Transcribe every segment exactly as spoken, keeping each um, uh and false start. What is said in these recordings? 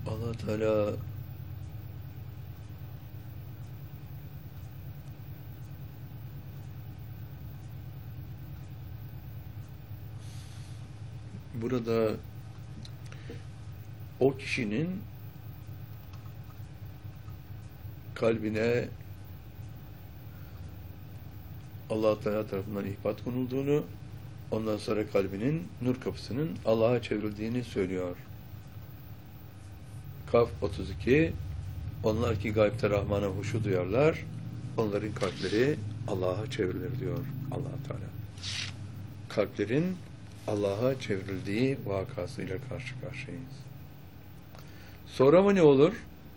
Allah Teala burada o kişinin kalbine Allah Teala tarafından ihbat konulduğunu, ondan sonra kalbinin nur kapısının Allah'a çevrildiğini söylüyor. Kaf otuz iki. Onlar ki gaybte Rahman'a huşu duyarlar, onların kalpleri Allah'a çevrilir diyor Allah Teala. Kalplerin Allah'a çevrildiği vakasıyla karşı karşıyayız. Sonra mı ne olur?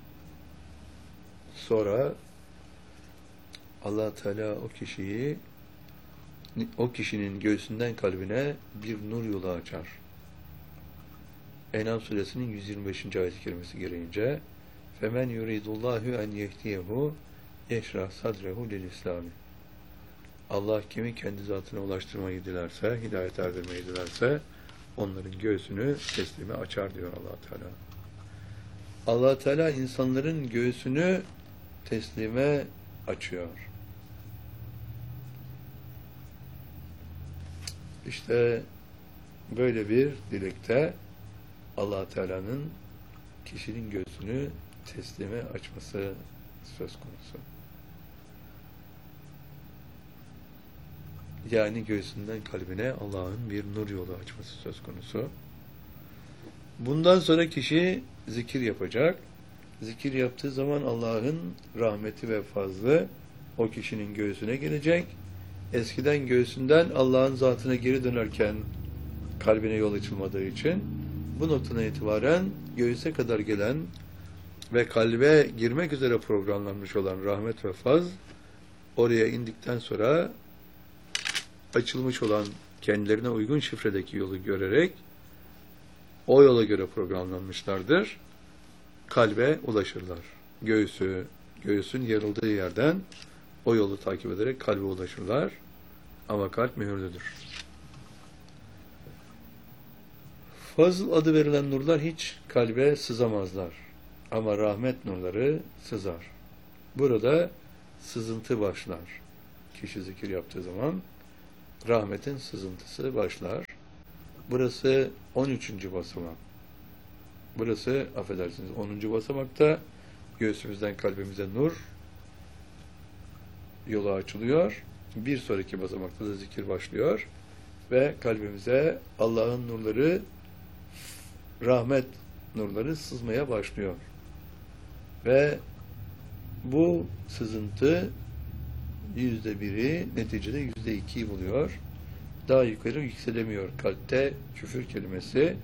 Sonra Allah Teala o kişiyi, o kişinin göğsünden kalbine bir nur yolu açar. En'am suresinin yüz yirmi beşinci ayet-i kerimesi gereğince فَمَنْ يُرِيدُ اللّٰهُ اَنْ يَهْدِيَهُ يَشْرَحْ صَدْرَهُ لِلْاِسْلَامِ Allah kimi kendi zatına ulaştırmayı dilerse, hidayet erdirmeyi dilerse onların göğsünü teslime açar diyor Allah Teala. Allah Teala insanların göğsünü teslime açıyor. İşte böyle bir dilekte Allah Teala'nın kişinin göğsünü teslime açması söz konusu. Yani göğsünden kalbine Allah'ın bir nur yolu açması söz konusu. Bundan sonra kişi zikir yapacak. Zikir yaptığı zaman Allah'ın rahmeti ve fazlı o kişinin göğsüne gelecek. Eskiden göğsünden Allah'ın zatına geri dönerken kalbine yol açılmadığı için bu noktadan itibaren göğüse kadar gelen ve kalbe girmek üzere programlanmış olan rahmet ve faz oraya indikten sonra açılmış olan kendilerine uygun şifredeki yolu görerek o yola göre programlanmışlardır. Kalbe ulaşırlar. Göğsü, göğsün yarıldığı yerden o yolu takip ederek kalbe ulaşırlar. Ama kalp mühürlüdür. Fazıl adı verilen nurlar hiç kalbe sızamazlar. Ama rahmet nurları sızar. Burada sızıntı başlar. Kişi zikir yaptığı zaman rahmetin sızıntısı başlar. Burası on üçüncü basamak. Burası, affedersiniz, onuncu basamakta göğsümüzden kalbimize nur yolu açılıyor. Bir sonraki basamakta da zikir başlıyor. Ve kalbimize Allah'ın nurları, rahmet nurları sızmaya başlıyor. Ve bu sızıntı yüzde biri neticede yüzde ikiyi buluyor. Daha yukarı yükselemiyor. Kalpte küfür kelimesi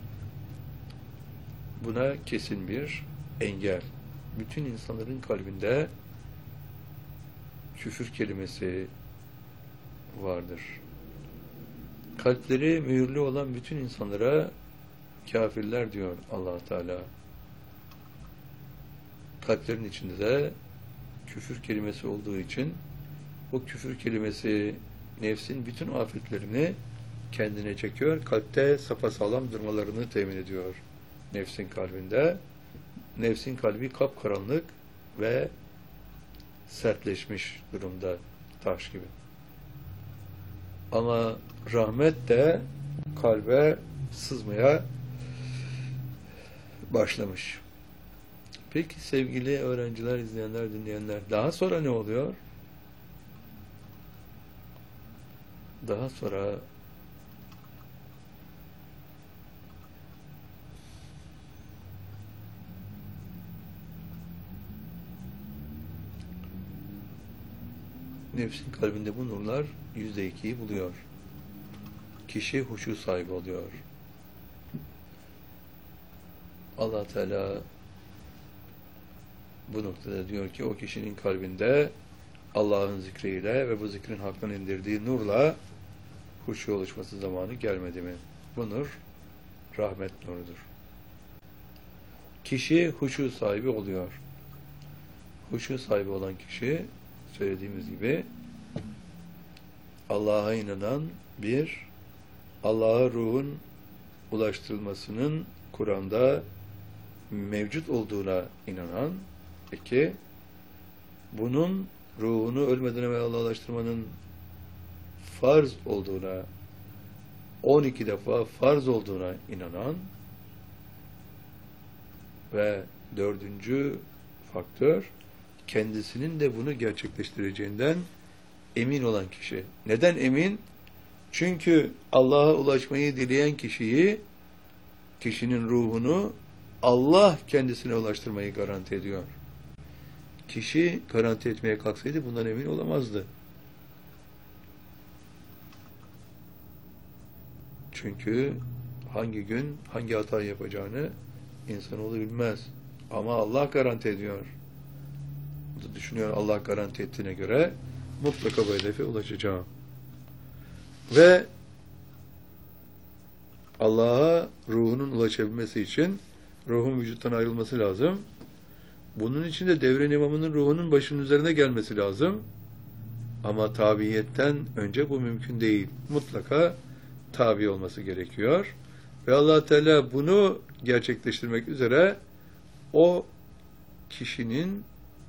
buna kesin bir engel. Bütün insanların kalbinde küfür kelimesi vardır. Kalpleri mühürlü olan bütün insanlara kafirler diyor Allah Teala. Kalplerin içinde de küfür kelimesi olduğu için o küfür kelimesi nefsin bütün afetlerini kendine çekiyor. Kalpte sapasağlam durmalarını temin ediyor. Nefsin kalbinde. Nefsin kalbi kapkaranlık ve sertleşmiş durumda, taş gibi. Ama rahmet de kalbe sızmaya başlamış. Peki sevgili öğrenciler, izleyenler, dinleyenler, daha sonra ne oluyor? Daha sonra nefsin kalbinde bu nurlar yüzde ikiyi buluyor. Kişi huşu sahibi oluyor. Allah Teala bu noktada diyor ki o kişinin kalbinde Allah'ın zikriyle ve bu zikrin hakkın indirdiği nurla huşu oluşması zamanı gelmedi mi? Bu nur rahmet nurudur. Kişi huşu sahibi oluyor. Huşu sahibi olan kişi söylediğimiz gibi Allah'a inanan bir, Allah'a ruhun ulaştırılmasının Kur'an'da mevcut olduğuna inanan, iki, bunun ruhunu ölmeden evvel Allah'laştırmanın farz olduğuna, on iki defa farz olduğuna inanan ve dördüncü faktör, kendisinin de bunu gerçekleştireceğinden emin olan kişi. Neden emin? Çünkü Allah'a ulaşmayı dileyen kişiyi, kişinin ruhunu Allah kendisine ulaştırmayı garanti ediyor. Kişi garanti etmeye kalksaydı bundan emin olamazdı. Çünkü hangi gün hangi hata yapacağını insanoğlu bilmez. Ama Allah garanti ediyor. Düşünüyor, Allah garanti ettiğine göre mutlaka bu hedefe ulaşacağım. Ve Allah'a ruhunun ulaşabilmesi için ruhun vücuttan ayrılması lazım. Bunun için de devren imamının ruhunun başının üzerine gelmesi lazım. Ama tabiiyetten önce bu mümkün değil. Mutlaka tabi olması gerekiyor. Ve Allah Teala bunu gerçekleştirmek üzere o kişinin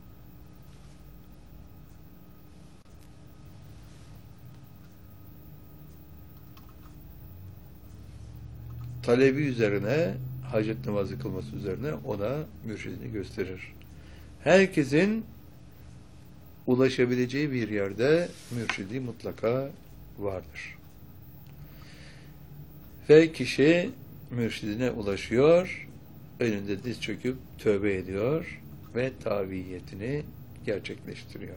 talebi üzerine, hacet namazı kılması üzerine ona mürşidini gösterir. Herkesin ulaşabileceği bir yerde mürşidi mutlaka vardır. Ve kişi mürşidine ulaşıyor, önünde diz çöküp tövbe ediyor ve tabiyetini gerçekleştiriyor.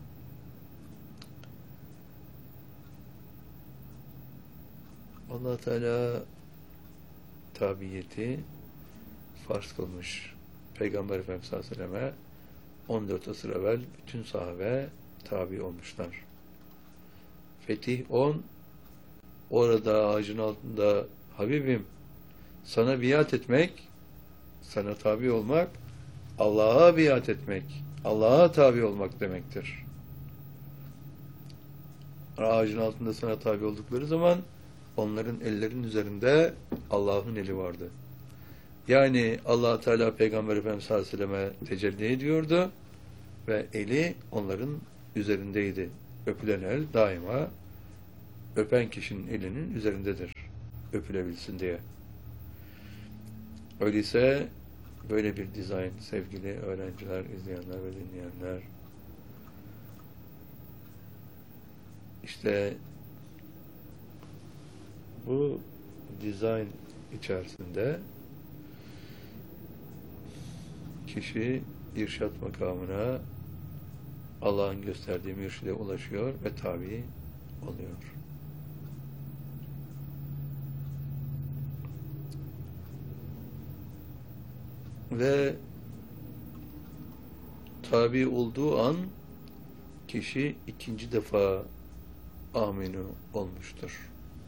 Allah Teala tabiyeti farz kılmış. Peygamber Efendimiz sallallahu aleyhi ve selleme on dört asır evvel bütün sahabe tabi olmuşlar. Fetih on, orada ağacın altında Habibim sana biat etmek, sana tabi olmak, Allah'a biat etmek, Allah'a tabi olmak demektir. Ağacın altında sana tabi oldukları zaman onların ellerinin üzerinde Allah'ın eli vardı. Yani Allah Teala Peygamber Efendimiz sallallahu aleyhi ve selleme tecelli ediyordu ve eli onların üzerindeydi. Öpülen el daima öpen kişinin elinin üzerindedir. Öpülebilsin diye. Öyleyse böyle bir dizayn sevgili öğrenciler, izleyenler ve dinleyenler, işte bu dizayn içerisinde kişi irşat makamına Allah'ın gösterdiği mürşide ulaşıyor ve tabi oluyor. Ve tabi olduğu an kişi ikinci defa aminu olmuştur.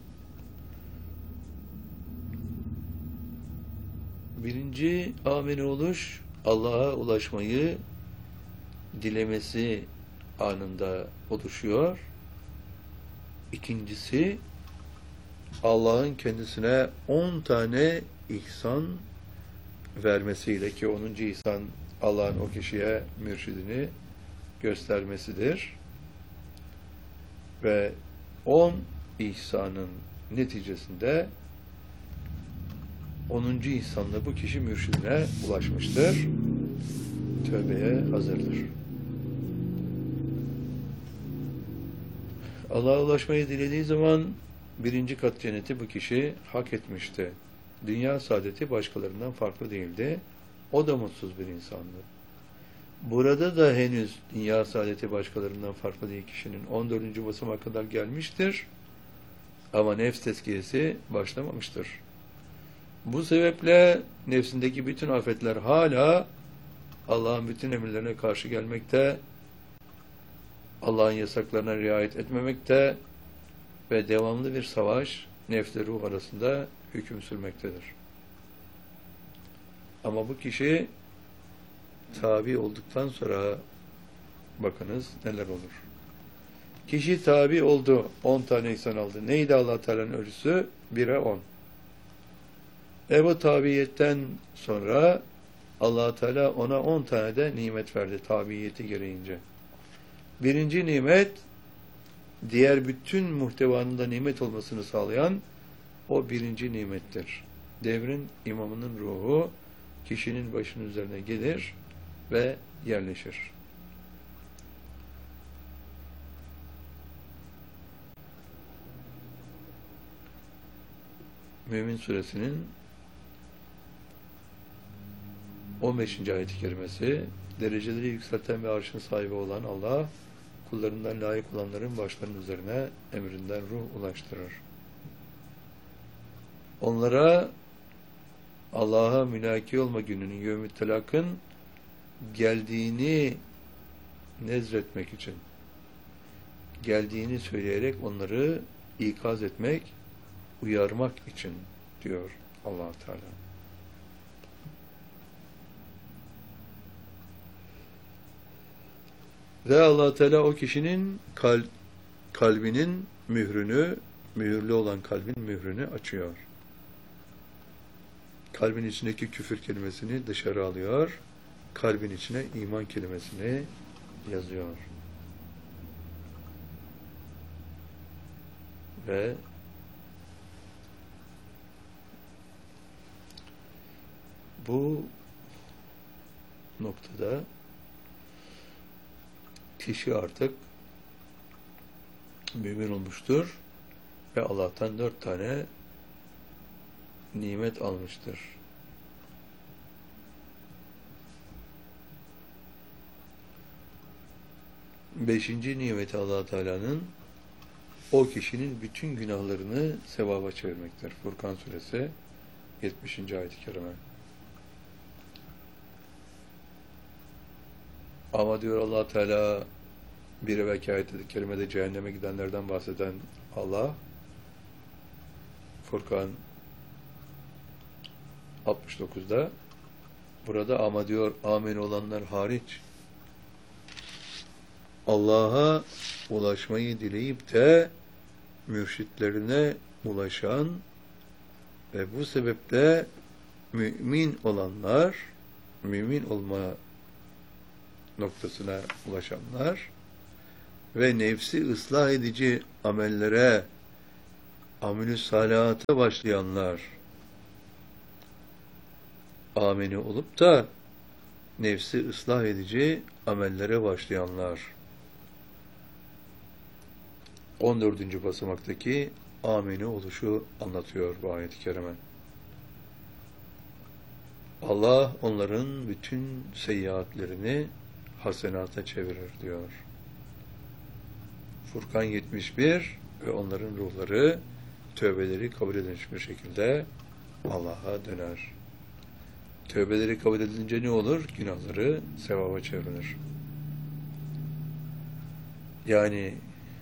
Birinci aminu oluş, Allah'a ulaşmayı dilemesi anında oluşuyor. İkincisi, Allah'ın kendisine on tane ihsan vermesiyle, ki onuncu ihsan Allah'ın o kişiye mürşidini göstermesidir. Ve on ihsanın neticesinde onuncu ihsanla bu kişi mürşidine ulaşmıştır. Tövbeye hazırdır. Allah'a ulaşmayı dilediği zaman birinci kat cenneti bu kişi hak etmişti. Dünya saadeti başkalarından farklı değildi. O da mutsuz bir insandı. Burada da henüz dünya saadeti başkalarından farklı değil, kişinin on dördüncü basamağa kadar gelmiştir. Ama nefs tezkiyesi başlamamıştır. Bu sebeple nefsindeki bütün afetler hala Allah'ın bütün emirlerine karşı gelmekte, Allah'ın yasaklarına riayet etmemekte ve devamlı bir savaş nefsle ruh arasında hüküm sürmektedir. Ama bu kişi tabi olduktan sonra bakınız neler olur. Kişi tabi oldu, on tane ihsan aldı. Neydi Allah Teala'nın ölçüsü? bire on. E bu tabiyetten sonra Allah Teala ona on tane de nimet verdi tabiyeti gereğince. Birinci nimet, diğer bütün muhtevanın da nimet olmasını sağlayan o birinci nimettir. Devrin imamının ruhu kişinin başının üzerine gelir ve yerleşir. Mümin Suresinin on beşinci ayet-i kerimesi, dereceleri yükselten ve arşın sahibi olan Allah, kullarından layık olanların başlarının üzerine emrinden ruh ulaştırır. Onlara Allah'a mülaki olma gününün, yevm-i telakın geldiğini nezretmek için, geldiğini söyleyerek onları ikaz etmek, uyarmak için diyor Allah Teala. Ve Allah Teala o kişinin kal kalbinin mührünü, mühürlü olan kalbin mührünü açıyor. Kalbin içindeki küfür kelimesini dışarı alıyor, kalbin içine iman kelimesini yazıyor. Ve bu noktada kişi artık mümin olmuştur ve Allah'tan dört tane nimet almıştır. Beşinci nimeti Allah Teala'nın o kişinin bütün günahlarını sevaba çevirmektir. Furkan Suresi yetmişinci ayet-i kerime. Ama diyor Allah Teala bir evvelki ayet-i kerimede cehenneme gidenlerden bahseden Allah, Furkan altmış dokuzda burada ama diyor amin olanlar hariç Allah'a ulaşmayı dileyip de mürşitlerine ulaşan ve bu sebeple mümin olanlar, mümin olma noktasına ulaşanlar ve nefsi ıslah edici amellere, amel-i salihata başlayanlar, amini olup da nefsi ıslah edici amellere başlayanlar. on dördüncü basamaktaki amini oluşu anlatıyor bu ayet-i kerime. Allah onların bütün seyyiatlerini hasenata çevirir diyor. Furkan yetmiş bir ve onların ruhları tövbeleri kabul edilmiş bir şekilde Allah'a döner. Tövbeleri kabul edilince ne olur? Günahları sevaba çevrilir. Yani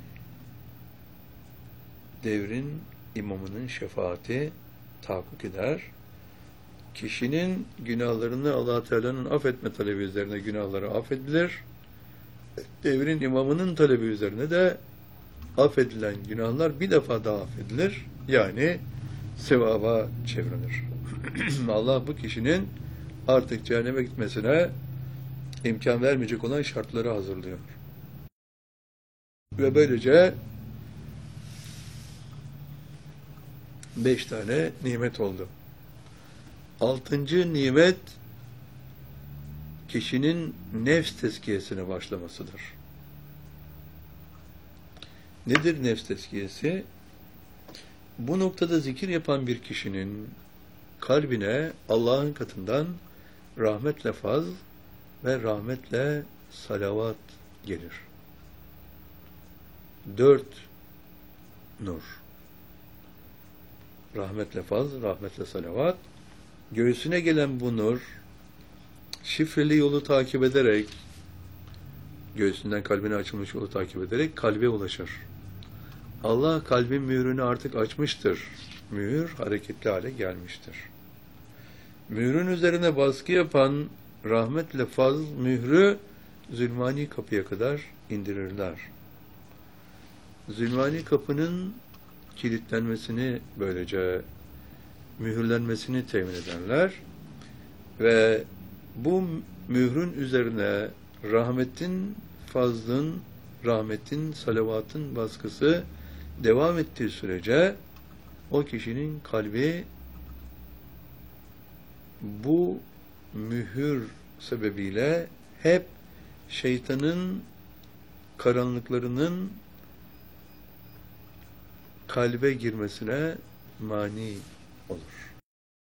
devrin imamının şefaati tahakkuk eder. Kişinin günahlarını Allah Teala'nın affetme talebi üzerine günahları affedilir. Devrin imamının talebi üzerine de affedilen günahlar bir defa daha affedilir. Yani sevaba çevrilir. Allah bu kişinin artık cehenneme gitmesine imkan vermeyecek olan şartları hazırlıyor. Ve böylece beş tane nimet oldu. Altıncı nimet kişinin nefs tezkiyesine başlamasıdır. Nedir nefs tezkiyesi? Bu noktada zikir yapan bir kişinin kalbine Allah'ın katından rahmetle faz ve rahmetle salavat gelir. Dört nur. Rahmetle faz, rahmetle salavat. Göğsüne gelen bu nur, şifreli yolu takip ederek, göğsünden kalbine açılmış yolu takip ederek kalbe ulaşır. Allah kalbin mührünü artık açmıştır. Mühür hareketli hale gelmiştir. Mührün üzerine baskı yapan rahmetle faz mührü Zülmani kapıya kadar indirirler. Zülmani kapının kilitlenmesini böylece mühürlenmesini temin ederler ve bu mührün üzerine rahmetin, fazlın, rahmetin, salavatın baskısı devam ettiği sürece o kişinin kalbi bu mühür sebebiyle hep şeytanın karanlıklarının kalbe girmesine mani olur.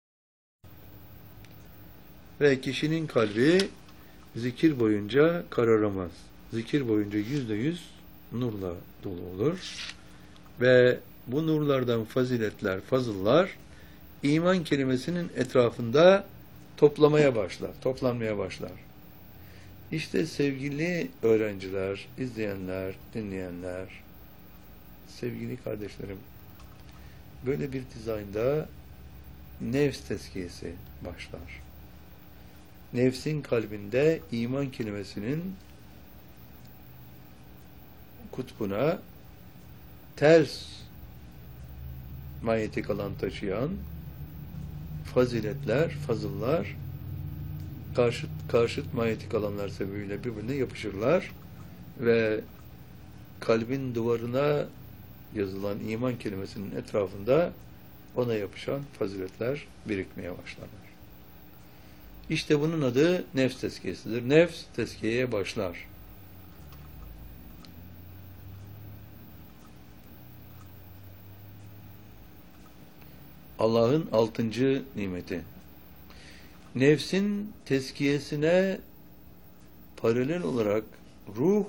Ve kişinin kalbi zikir boyunca kararamaz. Zikir boyunca yüzde yüz nurla dolu olur. Ve bu nurlardan faziletler, fazıllar iman kelimesinin etrafında toplamaya başlar, toplanmaya başlar. İşte sevgili öğrenciler, izleyenler, dinleyenler, sevgili kardeşlerim, böyle bir dizaynda nefs tezkiyesi başlar. Nefsin kalbinde iman kelimesinin kutbuna ters manyetik alan taşıyan faziletler, fazıllar karşıt, karşıt manyetik alanlar sebebiyle birbirine yapışırlar ve kalbin duvarına yazılan iman kelimesinin etrafında ona yapışan faziletler birikmeye başlarlar. İşte bunun adı nefs tezkiyesidir. Nefs tezkiyeye başlar. Allah'ın altıncı nimeti. Nefsin tezkiyesine paralel olarak ruh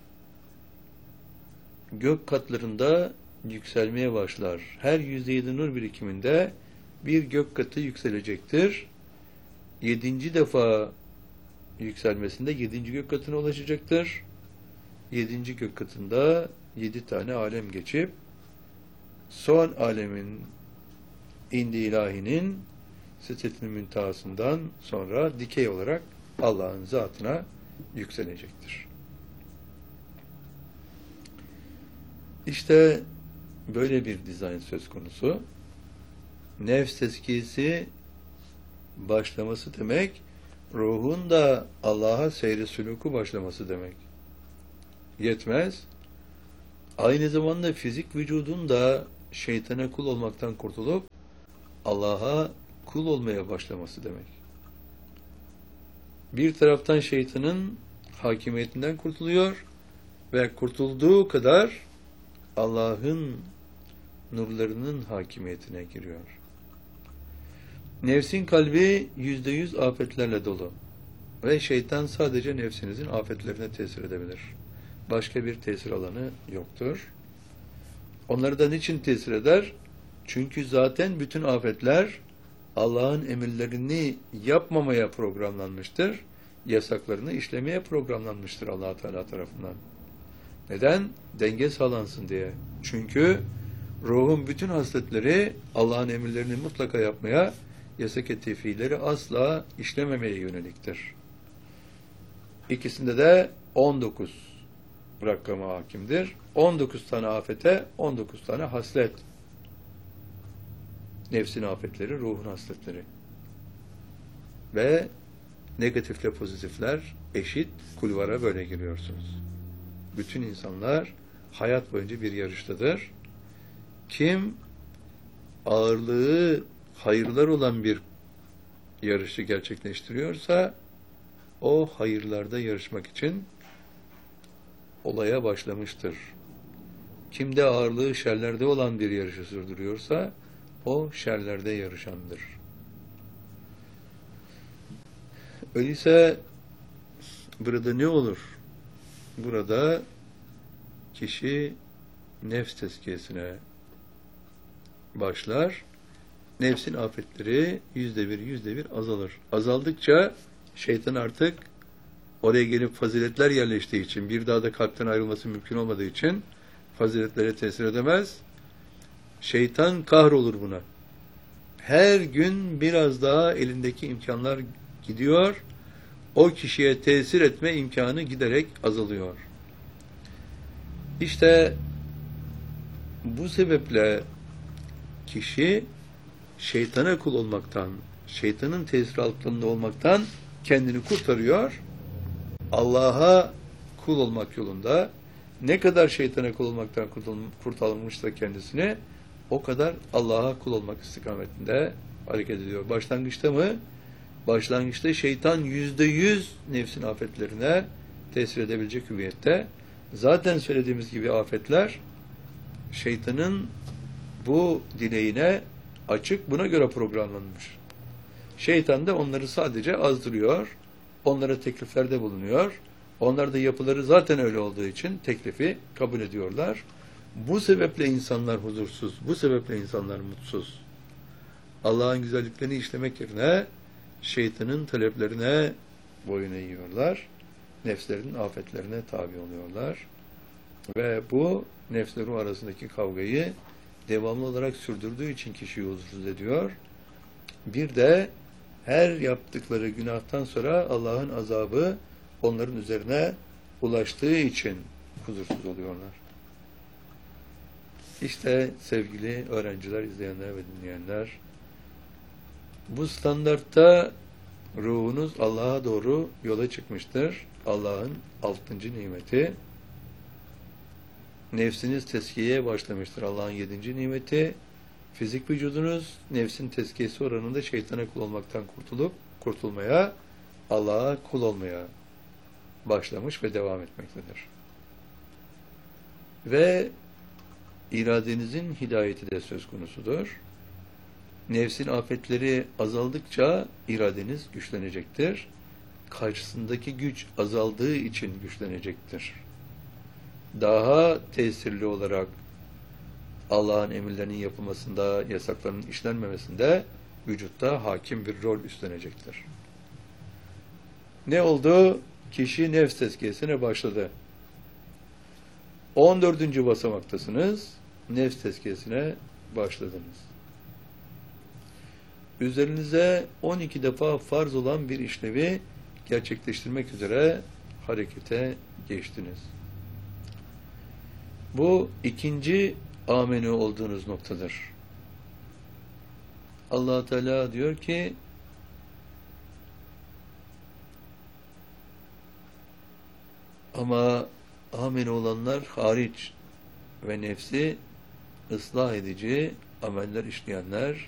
gök katlarında yükselmeye başlar. Her yüzde yedi nur birikiminde bir gök katı yükselecektir. Yedinci defa yükselmesinde yedinci gök katına ulaşacaktır. Yedinci gök katında yedi tane alem geçip son alemin indi ilahinin Sidret-i Müntehası'ndan sonra dikey olarak Allah'ın zatına yükselecektir. İşte böyle bir dizayn söz konusu. Nefs tezkiyesi başlaması demek, ruhun da Allah'a seyri sülûku başlaması demek. Yetmez. Aynı zamanda fizik vücudun da şeytana kul olmaktan kurtulup Allah'a kul olmaya başlaması demek. Bir taraftan şeytanın hakimiyetinden kurtuluyor ve kurtulduğu kadar Allah'ın nurlarının hakimiyetine giriyor. Nefsin kalbi yüzde yüz afetlerle dolu ve şeytan sadece nefsinizin afetlerine tesir edebilir. Başka bir tesir alanı yoktur. Onları da niçin tesir eder? Çünkü zaten bütün afetler Allah'ın emirlerini yapmamaya programlanmıştır. Yasaklarını işlemeye programlanmıştır Allah Teala tarafından. Neden? Denge sağlansın diye. Çünkü ruhun bütün hasletleri Allah'ın emirlerini mutlaka yapmaya, yasak ettiği fiilleri asla işlememeye yöneliktir. İkisinde de on dokuz rakama hakimdir. on dokuz tane afete, on dokuz tane haslet. Nefsin afetleri, ruhun hasletleri. Ve negatifle pozitifler eşit kulvara böyle giriyorsunuz. Bütün insanlar hayat boyunca bir yarıştadır. Kim ağırlığı hayırlar olan bir yarışı gerçekleştiriyorsa o hayırlarda yarışmak için olaya başlamıştır. Kim de ağırlığı şerlerde olan bir yarışı sürdürüyorsa o şerlerde yarışandır. Öyleyse burada ne olur? Burada kişi nefs tezkiyesine başlar. Nefsin afetleri yüzde bir, yüzde bir azalır. Azaldıkça şeytan artık oraya gelip faziletler yerleştiği için, bir daha da kalpten ayrılması mümkün olmadığı için faziletlere tesir edemez. Şeytan kahrolur buna. Her gün biraz daha elindeki imkanlar gidiyor. O kişiye tesir etme imkanı giderek azalıyor. İşte bu sebeple kişi şeytana kul olmaktan, şeytanın tesiri altında olmaktan kendini kurtarıyor. Allah'a kul olmak yolunda ne kadar şeytana kul olmaktan kurtarılmışsa kendisini, o kadar Allah'a kul olmak istikametinde hareket ediyor. Başlangıçta mı? Başlangıçta şeytan yüzde yüz nefsin afetlerine tesir edebilecek hüviyette. Zaten söylediğimiz gibi afetler şeytanın bu dileğine açık, buna göre programlanmış. Şeytan da onları sadece azdırıyor, onlara tekliflerde bulunuyor. Onlar da yapıları zaten öyle olduğu için teklifi kabul ediyorlar. Bu sebeple insanlar huzursuz, bu sebeple insanlar mutsuz. Allah'ın güzelliklerini işlemek yerine şeytanın taleplerine boyun eğiyorlar. Nefslerinin afetlerine tabi oluyorlar. Ve bu nefsleri arasındaki kavgayı devamlı olarak sürdürdüğü için kişiyi huzursuz ediyor. Bir de her yaptıkları günahtan sonra Allah'ın azabı onların üzerine ulaştığı için huzursuz oluyorlar. İşte sevgili öğrenciler, izleyenler ve dinleyenler, bu standartta ruhunuz Allah'a doğru yola çıkmıştır. Allah'ın altıncı nimeti. Nefsiniz tezkiyeye başlamıştır. Allah'ın yedinci nimeti. Fizik vücudunuz nefsin tezkiyesi oranında şeytana kul olmaktan kurtulup kurtulmaya, Allah'a kul olmaya başlamış ve devam etmektedir. Ve iradenizin hidayeti de söz konusudur. Nefsin afetleri azaldıkça iradeniz güçlenecektir. Karşısındaki güç azaldığı için güçlenecektir. Daha tesirli olarak Allah'ın emirlerinin yapılmasında, yasaklarının işlenmemesinde vücutta hakim bir rol üstlenecektir. Ne oldu? Kişi nefs tezkiyesine başladı. on dördüncü basamaktasınız. Nefs tezkiyesine başladınız. Üzerinize on iki defa farz olan bir işlevi gerçekleştirmek üzere harekete geçtiniz. Bu ikinci amenü olduğunuz noktadır. Allah Teala diyor ki ama amenü olanlar hariç ve nefsi ıslah edici ameller işleyenler